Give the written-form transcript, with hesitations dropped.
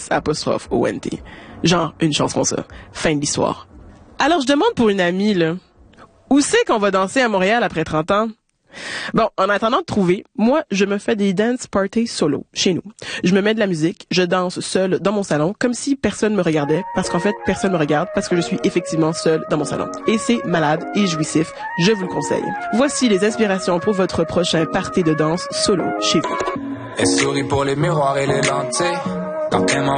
S''ONT. Genre, une chanson ça. Fin de l'histoire. Alors, je demande pour une amie, là. Où c'est qu'on va danser à Montréal après 30 ans? Bon, en attendant de trouver, moi, je me fais des dance parties solo, chez nous. Je me mets de la musique, je danse seule dans mon salon, comme si personne me regardait, parce qu'en fait, personne me regarde, parce que je suis effectivement seule dans mon salon. Et c'est malade et jouissif, je vous le conseille. Voici les inspirations pour votre prochain party de danse solo, chez vous. Elle sourit pour les miroirs et les lentilles. Quand elle